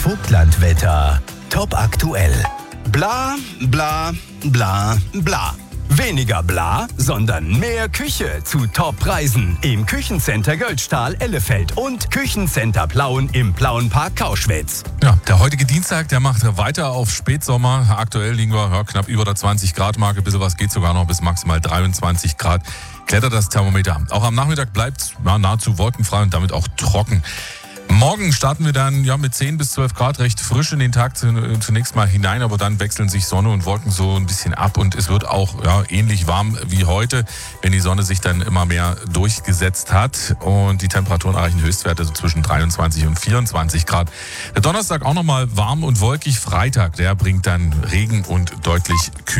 Vogtlandwetter. Top aktuell. Bla, bla, bla, bla. Weniger bla, sondern mehr Küche zu Top-Preisen im Küchencenter Göldstahl Ellefeld und Küchencenter Plauen im Plauenpark Kauschwitz. Ja, der heutige Dienstag, der macht weiter auf Spätsommer. Aktuell liegen wir knapp über der 20-Grad-Marke. Ein bisschen was geht sogar noch bis maximal 23 Grad. Klettert das Thermometer. Auch am Nachmittag bleibt es nahezu wolkenfrei und damit auch trocken. Morgen starten wir dann mit 10 bis 12 Grad recht frisch in den Tag zunächst mal hinein, aber dann wechseln sich Sonne und Wolken so ein bisschen ab und es wird auch ähnlich warm wie heute, wenn die Sonne sich dann immer mehr durchgesetzt hat und die Temperaturen erreichen Höchstwerte so zwischen 23 und 24 Grad. Der Donnerstag auch nochmal warm und wolkig, Freitag, der bringt dann Regen und deutlich kühl.